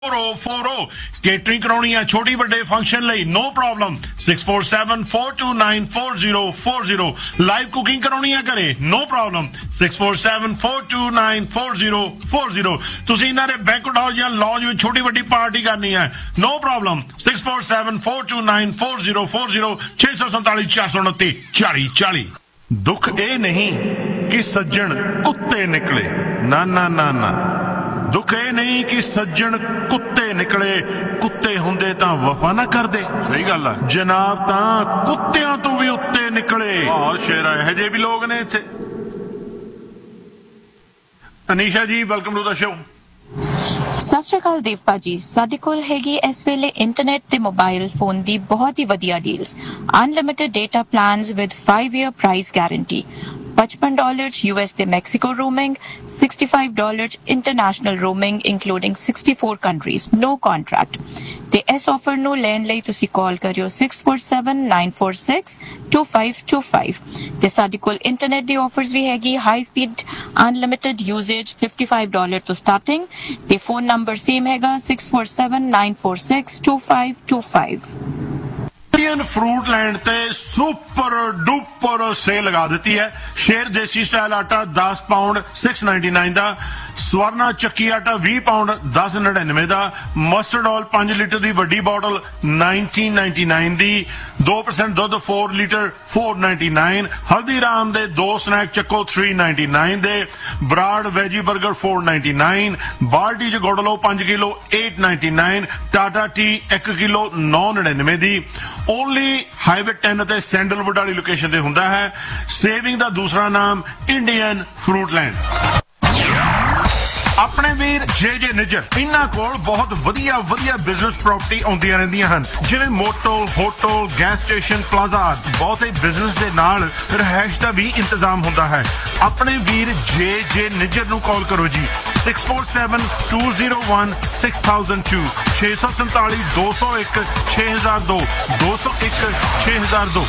4040 catering करानी है छोटी बड़े फंक्शन लई नो प्रॉब्लम 6474294040 लाइव कुकिंग करानी है घरे नो प्रॉब्लम 6474294040 तुसी इन्हां दे बैंकुएट हॉल या लॉन्ज में छोटी बड़ी पार्टी करनी है नो प्रॉब्लम 6474294040 647 429 40 40 दुख ए नहीं कि सज्जन कुत्ते निकले ना ना ना ना दुख ये नहीं कि सज्जन कुत्ते निकले कुत्ते हुंदे तां वफा ना करदे सही गल है जनाब तां कुत्तियां तो भी उत्ते निकले और शेरा है जे भी लोग ने इत्थे अनीशा जी वेलकम टू द शो ਸਤਿ ਸ਼੍ਰੀ ਅਕਾਲ ਦੇਵ ਭਾਜੀ ਸਾਡੇ ਕੋਲ ਹੈਗੀ ਇਸ ਵੇਲੇ ਇੰਟਰਨੈਟ ਤੇ ਮੋਬਾਈਲ ਫੋਨ ਦੀ ਬਹੁਤ ਹੀ ਵਧੀਆ deals unlimited data plans with 5-year price guarantee $55 US to Mexico roaming, $65 international roaming including 64 countries, no contract. ਤੇ ਇਸ ਆਫਰ ਨੂੰ ਲੈਣ ਲਈ ਤੁਸੀਂ ਕਾਲ ਕਰਿਓ 6479462525 ਤੇ ਸਾਡੇ ਕੋਲ ਇੰਟਰਨੈਟ ਦੀ ਆਫਰਸ ਵੀ ਹੈਗੀ ਹਾਈ ਸਪੀਡ ਅਨਲਿਮਿਟਿਡ ਯੂਜ਼ੇਜ $55 ਤੋਂ ਸਟਾਰਟਿੰਗ ਤੇ ਫੋਨ ਨੰਬਰ ਸੇਮ ਹੈਗਾ 6479462525 फ्रूट लैंड ते सुपर डुपर सेल लगा दी है शेर देसी स्टाइल आटा 10 पाउंड 699 दा स्वर्णा चक्की आटा 20 पाउंड 1099 दा मस्टर्ड ऑयल 5 लीटर दी वड्डी बॉटल 1999 दी 2% दुध 4 लीटर 499 हल्दीराम दे 2 स्नैक चक्को 399 दे ब्राड वेजी बर्गर 499 बाल्टी च गुड़ लो 5 kilo 899 Tata T 1 kilo 999 the only highway 10 ते सैंडलवुड वाली लोकेशन ते हुंदा है सेविंग दा दूसरा नाम इंडियन फ्रूट लैंड अपने वीर जे निजर इन्हां कोल बहुत वधिया बिजनेस प्रॉपर्टी आउंदियां रहिंदियां हन जिवें motel hotel gas station plaza बहुत ही बिजनेस दे नाल रहائश दा भी इंतजाम हुंदा है अपने वीर जे निजर नूं कॉल करो जी 6472016002 647 201 6002 201 6002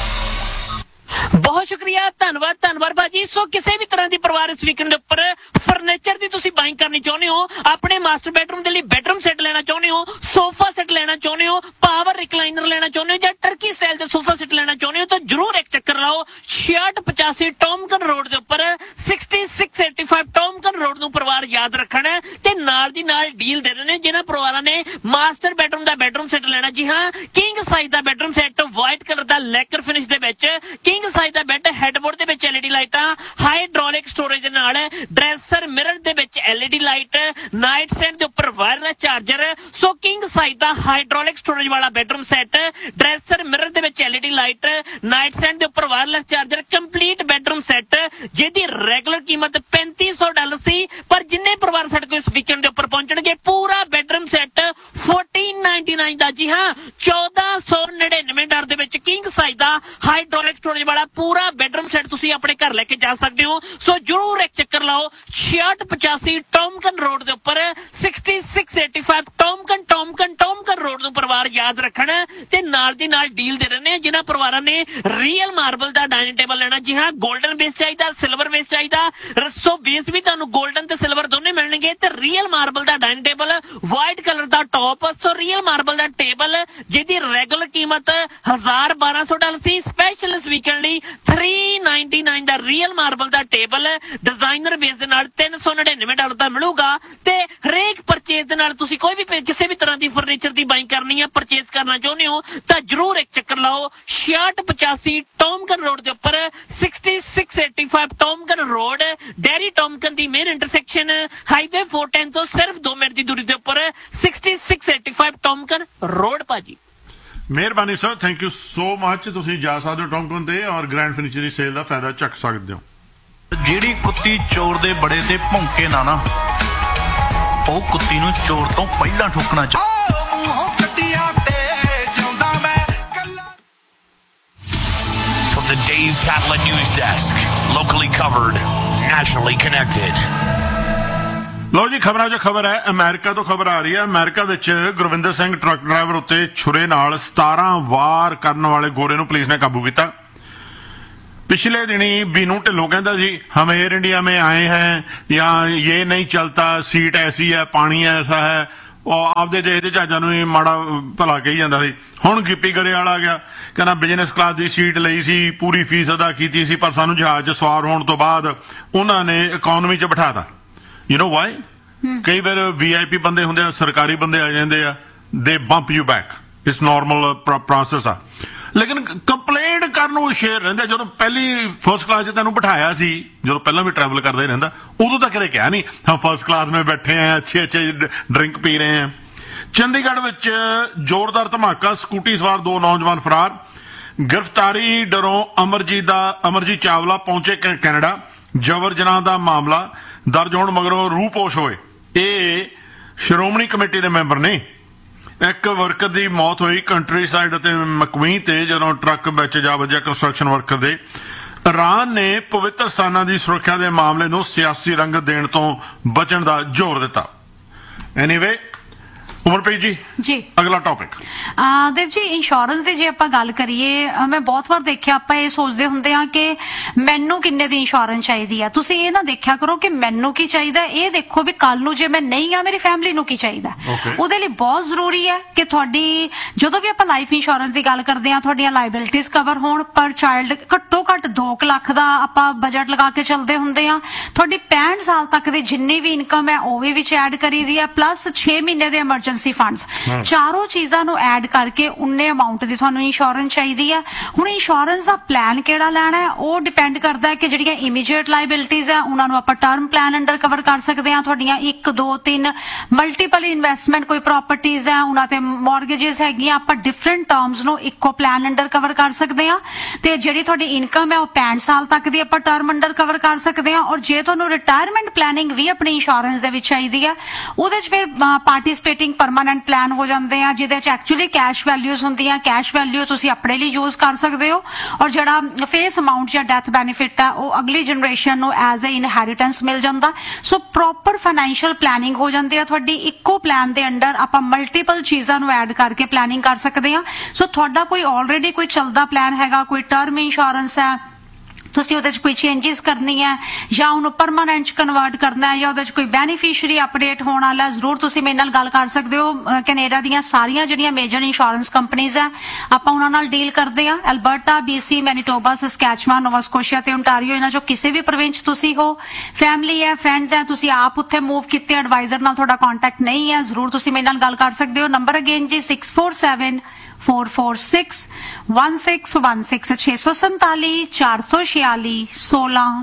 बहुत शुक्रिया धन्यवाद भाजी सो किसी भी तरह की परिवार इस वीकेंड के उपर फर्नीचर की तुसी बाइंग करनी चाहते हो अपने मास्टर बेडरूम के लिए बेडरूम सेट लेना चाहते हो सोफा सेट लेना चाहते हो पावर रिक्लाइनर लेना चाहते हो या टर्की स्टाइल के सोफा सेट लेना चाहते हो तो जरूर एक चक्कर लाओ 6685 टॉमकन रोड के उपर 6685 टॉमकन रोड नूं परिवार याद रखना ते नाल दी नाल डील दे रहे ने जिन्हां परिवारां ने मास्टर बेडरूम का बेडरूम सेट लेना जी हाँ किंग साइज का बेडरूम सेट व्हाइट कलर का lacquer finish they which king size का बेड हेडबोर्ड दे विच एलईडी लाइटां हाइड्रोलिक स्टोरेज दे नाल ड्रेसर मिरर दे विच एलईडी लाइट नाइट स्टैंड दे ऊपर वायरलेस चार्जर सो किंग साइज दा hydraulic storage वाला bedroom set dresser mirror दे विच LED light night stand दे ऊपर wireless charger complete bedroom set जिहदी regular कीमत $3500 सी पर जिन्ने परिवार साडे कोल इस वीकेंड दे ऊपर पहुंचणगे पूरा बेडरूम सेट $1499 दा जी हां $1499 दे विच किंग साइज दा हाइड्रोलिक स्टोरेज वाला पूरा बेडरूम सेट तुसी अपने घर लेके जा सकते हो सो जरूर एक चक्कर लाओ 6685 टॉमकन रोड के ऊपर 6685 टॉमकन रोड ਨੂੰ ਪਰਿਵਾਰ ਯਾਦ ਰੱਖਣਾ ਤੇ ਨਾਲ ਦੀ ਨਾਲ ਡੀਲ ਦੇ ਰਹੇ ਨੇ ਜਿਨ੍ਹਾਂ ਪਰਿਵਾਰਾਂ ਨੇ ਰੀਅਲ ਮਾਰਬਲ ਦਾ ਡਾਈਨਿੰਗ ਟੇਬਲ ਲੈਣਾ ਜੀ ਹਾਂ 골ਡਨ ਬੇਸ ਚਾਹੀਦਾ ਸਿਲਵਰ ਬੇਸ ਚਾਹੀਦਾ ਸੋ ਬੇਸ ਵੀ ਤੁਹਾਨੂੰ 골ਡਨ ਤੇ ਸਿਲਵਰ ਦੋਨੇ ਮਿਲਣਗੇ ਤੇ ਰੀਅਲ ਮਾਰਬਲ ਦਾ ਡਾਈਨਿੰਗ ਟੇਬਲ ਵਾਈਟ ਕਲਰ ਦਾ ਟੌਪ ਸੋ ਰੀਅਲ ਮਾਰਬਲ ਦਾ ਟੇਬਲ ਜਿਹਦੀ ਰੈਗੂਲਰ ਕੀਮਤ $1200 ਸੀ ਸਪੈਸ਼ਲ ਇਸ ਵੀਕਐਂਡ ਲਈ $399 ਦਾ ਰੀਅਲ ਮਾਰਬਲ ਦਾ ਟੇਬਲ ਡਿਜ਼ਾਈਨਰ ਬੇਸ ਦੇ ਨਾਲ $399 ਦਾ ਮਿਲੂਗਾ ਤੇ ਹਰੇਕ ਪਰਚੇਜ਼ ਦੇ ਨਾਲ ਤੁਸੀਂ ਕੋਈ ਵੀ ਕਿਸੇ ਵੀ ਤਰ੍ਹਾਂ ਦੀ ਫਰਨੀਚਰ ਦੀ ਬਾइंग करनी है परचेज करना चाहते हो तो जरूर एक चक्कर लाओ 6685 टॉमकन रोड के ऊपर 6685 टॉमकन रोड डेयरी टॉमकन दी मेन इंटरसेक्शन हाईवे 410 तो सिर्फ 2 मिनट की दूरी के ऊपर 6685 टॉमकन रोड भाजी मेहरबानी sir thank you so much तुसीं जा सकदे हो टॉमकन ते और ग्रैंड फर्नीचर दी सेल दा फायदा चक सकदे हो ਜਿਹੜੀ ਕੁੱਤੀ ਚੋਰ ਦੇ ਬੜੇ ਤੇ ਭੌਂਕੇ ਨਾ ਉਹ ਕੁੱਤੀ ਨੂੰ ਚੋਰ ਤੋਂ ਪਹਿਲਾਂ ਠੋਕਣਾ ਚਾਹੀਦਾ From the Dave Tatla News Desk, locally covered, nationally connected. ਲਓ ਜੀ ਖਬਰਾਂ 'ਚ ਖਬਰ ਹੈ ਅਮਰੀਕਾ ਤੋਂ ਖਬਰ ਆ ਰਹੀ ਹੈ ਅਮਰੀਕਾ ਵਿੱਚ ਗੁਰਵਿੰਦਰ ਸਿੰਘ ਟਰੱਕ ਡਰਾਈਵਰ ਉੱਤੇ ਛੁਰੇ ਨਾਲ 17 ਵਾਰ ਕਰਨ ਵਾਲੇ ਗੋਰੇ ਨੂੰ ਪੁਲਿਸ ਨੇ ਕਾਬੂ ਕੀਤਾ पिछले दिनी बीनू ढिल्लों कहता जी हम एयर इंडिया में आए हैं या ये नहीं चलता सीट ऐसी है पानी ऐसा है ਉਹ ਆਪਦੇ ਦੇਸ਼ ਦੇ ਜਹਾਜ਼ਾਂ ਨੂੰ ਹੀ ਮਾੜਾ ਭਲਾ ਕਹੀ ਜਾਂਦਾ ਸੀ। ਹੁਣ ਗਿੱਪੀ ਗਰੇਵਾਲ ਆ ਗਿਆ, ਕਹਿੰਦਾ ਬਿਜ਼ਨਸ ਕਲਾਸ ਦੀ ਸੀਟ ਲਈ ਸੀ, ਪੂਰੀ ਫੀਸ ਅਦਾ ਕੀਤੀ ਸੀ, ਪਰ ਸਾਨੂੰ ਜਹਾਜ਼ 'ਚ ਸਵਾਰ ਹੋਣ ਤੋਂ ਬਾਅਦ ਉਹਨਾਂ ਨੇ ਇਕਨੋਮੀ 'ਚ ਬਿਠਾਤਾ। You know Y? ਕਈ ਵਾਰ VIP ਬੰਦੇ ਹੁੰਦੇ ਆ, ਸਰਕਾਰੀ ਬੰਦੇ ਆ ਜਾਂਦੇ ਆ, ਦੇ bump you back, it's normal process ਆ। ਲੇਕਿਨ ਕੰਪਲੇਂਟ ਕਰਨ ਨੂੰ ਸ਼ੇਰ ਰਹਿੰਦੇ। ਜਦੋਂ ਪਹਿਲੀ ਫਸਟ ਕਲਾਸ 'ਚ ਤੈਨੂੰ ਬਿਠਾਇਆ ਸੀ, ਜਦੋਂ ਪਹਿਲਾਂ ਵੀ ਟਰੈਵਲ ਕਰਦਾ ਹੀ ਰਹਿੰਦਾ, ਉਦੋਂ ਤਾਂ ਕਦੇ ਕਿਹਾ ਨਹੀਂ ਹਾਂ ਫਸਟ ਕਲਾਸ में बैठे हैं, अच्छे ड्रिंक पी रहे हैं। ਚੰਡੀਗੜ੍ਹ ਵਿੱਚ ਜ਼ੋਰਦਾਰ ਧਮਾਕਾ, ਸਕੂਟੀ ਸਵਾਰ 2 ਨੌਜਵਾਨ ਫਰਾਰ। ਗ੍ਰਿਫਤਾਰੀ ਡਰੋਂ ਅਮਰਜੀਤ ਚਾਵਲਾ ਪਹੁੰਚੇ ਕੈਨੇਡਾ। ਜਬਰ ਜਨਾਹ ਦਾ ਮਾਮਲਾ ਦਰਜ ਹੋਣ ਮਗਰੋਂ ਰੂਪੋਸ਼ ਹੋਏ। ਇਹ ਸ਼੍ਰੋਮਣੀ ਕਮੇਟੀ ਦੇ ਮੈਂਬਰ ਨੇ। ਇੱਕ ਵਰਕਰ ਦੀ ਮੌਤ ਹੋਈ ਕੰਟਰੀ ਸਾਈਡ ਅਤੇ ਮਕਵੀਂ ਤੇ ਜਦੋਂ ਟਰੱਕ ਵਿੱਚ ਜਾ ਵੱਜਿਆ ਕੰਸਟਰਕਸ਼ਨ ਵਰਕਰ ਦੇ। ਇਰਾਨ ਨੇ ਪਵਿੱਤਰ ਸਥਾਨਾਂ ਦੀ ਸੁਰੱਖਿਆ ਦੇ ਮਾਮਲੇ ਨੂੰ ਸਿਆਸੀ ਰੰਗ ਦੇਣ ਤੋਂ ਬਚਣ ਦਾ ਜ਼ੋਰ ਦਿੱਤਾ। ਐਨੀਵੇ, ਉਮਰਪ੍ਰੀਤ ਜੀ ਅਗਲਾ ਟੌਪਿਕ। ਦੇਵ ਜੀ, ਇੰਸ਼ੋਰੈਂਸ ਦੀ ਜੇ ਆਪਾਂ ਗੱਲ ਕਰੀਏ, ਮੈਂ ਬਹੁਤ ਵਾਰ ਦੇਖਿਆ ਆਪਾਂ ਇਹ ਸੋਚਦੇ ਹੁੰਦੇ ਹਾਂ ਕਿ ਮੈਨੂੰ ਕਿੰਨੇ ਦੀ ਇੰਸ਼ੋਰੈਂਸ ਚਾਹੀਦੀ ਆ। ਤੁਸੀਂ ਇਹ ਨਾ ਦੇਖਿਆ ਕਰੋ ਕਿ ਮੈਨੂੰ ਕੀ ਚਾਹੀਦਾ, ਇਹ ਦੇਖੋ ਵੀ ਕੱਲ ਨੂੰ ਜੇ ਮੈਂ ਨਹੀਂ ਆ ਮੇਰੀ ਫੈਮਿਲੀ ਨੂੰ ਕੀ ਚਾਹੀਦਾ। ਉਹਦੇ ਲਈ ਬਹੁਤ ਜ਼ਰੂਰੀ ਹੈ ਕਿ ਤੁਹਾਡੀ ਜਦੋਂ ਵੀ ਆਪਾਂ ਲਾਈਫ ਇੰਸ਼ੋਰੈਂਸ ਦੀ ਗੱਲ ਕਰਦੇ ਹਾਂ, ਤੁਹਾਡੀਆਂ ਲਾਇਬਿਲਿਟੀਜ਼ ਕਵਰ ਹੋਣ। ਪਰ ਚਾਈਲਡ ਘੱਟੋ ਘੱਟ 2 ਲੱਖ ਦਾ ਆਪਾਂ ਬਜਟ ਲਗਾ ਕੇ ਚੱਲਦੇ ਹੁੰਦੇ ਆ। ਤੁਹਾਡੀ 65 ਸਾਲ ਤੱਕ ਦੀ ਜਿੰਨੀ ਵੀ ਇਨਕਮ ਹੈ ਉਹ ਵੀ ਵਿੱਚ ਐਡ ਕਰੀਦੀ ਆ, ਪਲੱਸ 6 ਮਹੀਨੇ ਦੇ ਐਮਰਜੈਂਸੀ ਫੰਡਸ। ਚਾਰੋਂ ਚੀਜ਼ਾਂ ਨੂੰ ਐਡ ਕਰਕੇ ਉਨੇ ਅਮਾਉਂਟ ਦੀ ਤੁਹਾਨੂੰ ਇੰਸ਼ੋਰੈਂਸ ਚਾਹੀਦੀ ਹੈ। ਹੁਣ ਇੰਸ਼ੋਰੈਂਸ ਦਾ ਪਲਾਨ ਕਿਹੜਾ ਲੈਣਾ ਹੈ ਉਹ ਡਿਪੈਂਡ ਕਰਦਾ ਹੈ ਕਿ ਜਿਹੜੀਆਂ ਇਮੀਡੀਏਟ ਲਾਇਬਿਲਿਟੀਜ਼ ਹੈ ਉਹਨਾਂ ਨੂੰ ਆਪਾਂ ਟਰਮ ਪਲਾਨ ਅੰਡਰ ਕਵਰ ਕਰ ਸਕਦੇ ਹਾਂ। ਤੁਹਾਡੀਆਂ 1 2 3 ਮਲਟੀਪਲ ਇਨਵੈਸਟਮੈਂਟ ਕੋਈ ਪ੍ਰਾਪਰਟੀਜ਼ ਹੈ, ਉਹਨਾਂ ਤੇ ਮੌਰਗੇजेस ਹੈਗੀਆਂ, ਆਪਾਂ ਡਿਫਰੈਂਟ ਟਰਮਸ ਨੂੰ ਇੱਕੋ ਪਲਾਨ ਅੰਡਰ ਕਵਰ ਕਰ ਸਕਦੇ ਹਾਂ। ਤੇ ਜਿਹੜੀ ਤੁਹਾਡੀ ਇਨਕਮ ਹੈ ਉਹ 65 ਸਾਲ ਤੱਕ ਦੀ ਆਪਾਂ ਟਰਮ ਅੰਡਰ ਕਵਰ ਕਰ ਸਕਦੇ ਹਾਂ। ਔਰ ਜੇ ਤੁਹਾਨੂੰ ਰਿਟਾਇਰਮੈਂਟ ਪਲੈਨਿੰਗ ਵੀ ਆਪਣੀ ਇੰਸ਼ੋਰੈਂਸ ਦੇ ਵਿੱਚ ਚਾਹੀਦੀ ਹੈ, ਉਹਦੇ 'ਚ ਫਿਰ ਪਾਰਟਿਸਿਪੇਟਿੰਗ ਪਰਮਾਨੈਂਟ ਪਲਾਨ ਹੋ ਜਾਂਦੇ ਆ, ਜਿਹਦੇ 'ਚ ਐਕਚੁਅਲੀ ਕੈਸ਼ ਵੈਲਿਊਜ਼ ਹੁੰਦੀਆਂ। ਕੈਸ਼ ਵੈਲਿਊ ਤੁਸੀਂ ਆਪਣੇ ਲਈ ਯੂਜ਼ ਕਰ ਸਕਦੇ ਹੋ, ਔਰ ਜਿਹੜਾ ਫੇਸ ਅਮਾਉਂਟ ਜਾਂ ਡੈਥ ਬੈਨੀਫਿਟ ਹੈ ਉਹ ਅਗਲੀ ਜਨਰੇਸ਼ਨ ਨੂੰ ਐਜ਼ ਅ ਇਨਹੈਰੀਟੈਂਸ ਮਿਲ ਜਾਂਦਾ। ਸੋ ਪ੍ਰੋਪਰ ਫਾਈਨੈਂਸ਼ੀਅਲ ਪਲੈਨਿੰਗ ਹੋ ਜਾਂਦੀ ਹੈ ਤੁਹਾਡੀ। ਇੱਕੋ ਪਲਾਨ ਦੇ ਅੰਡਰ ਆਪਾਂ ਮਲਟੀਪਲ ਚੀਜ਼ਾਂ ਨੂੰ ਐਡ ਕਰਕੇ ਪਲੈਨਿੰਗ ਕਰ ਸਕਦੇ ਹਾਂ। ਸੋ ਤੁਹਾਡਾ ਕੋਈ ਆਲਰੇਡੀ ਕੋਈ ਚੱਲਦਾ ਪਲਾਨ ਹੈਗਾ, ਕੋਈ ਟਰਮ ਇੰਸ਼ੋਰੈਂਸ ਹੈ, ਤੁਸੀਂ ਉਹਦੇ 'ਚ ਕੋਈ ਚੇਂਜਸ ਕਰਨੀ ਹੈ ਜਾਂ ਉਹਨੂੰ ਪਰਮਾਨੈਂਟ 'ਚ ਕਨਵਰਟ ਕਰਨਾ ਹੈ ਜਾਂ ਉਹਦੇ 'ਚ ਕੋਈ ਬੈਨੀਫੀਸ਼ੀਅਰੀ ਅਪਡੇਟ ਹੋਣ ਵਾਲਾ, ਜ਼ਰੂਰ ਤੁਸੀਂ ਮੇਰੇ ਨਾਲ ਗੱਲ ਕਰ ਸਕਦੇ ਹੋ। ਕੈਨੇਡਾ ਦੀਆਂ ਸਾਰੀਆਂ ਜਿਹੜੀਆਂ ਮੇਜਰ ਇੰਸ਼ੋਰੈਂਸ ਕੰਪਨੀਆਂ ਹੈ ਆਪਾਂ ਉਹਨਾਂ ਨਾਲ ਡੀਲ ਕਰਦੇ ਹਾਂ। ਐਲਬਰਟਾ, BC, ਮੈਨੀਟੋਬਾ, ਸਸਕੈਚੁਆਨ, ਨੋਵਾ ਸਕੋਸ਼ੀਆ ਤੇ ਓਨਟਾਰੀਓ, ਇਹਨਾਂ 'ਚੋਂ ਕਿਸੇ ਵੀ ਪ੍ਰੋਵਿੰਸ ਤੁਸੀਂ ਹੋ, ਫੈਮਿਲੀ ਹੈ, ਫਰੈਂਡਸ ਹੈ, ਤੁਸੀਂ ਆਪ ਉੱਥੇ ਮੂਵ ਕੀਤੇ, ਐਡਵਾਈਜ਼ਰ ਨਾਲ ਤੁਹਾਡਾ ਕੰਟੈਕਟ ਨਹੀਂ ਹੈ, ਜ਼ਰੂਰ ਤੁਸੀਂ ਮੇਰੇ ਨਾਲ ਗੱਲ ਕਰ ਸਕਦੇ ਹੋ। ਨੰਬਰ ਅਗੇਨ ਜੀ 647 446 1616 647 446 16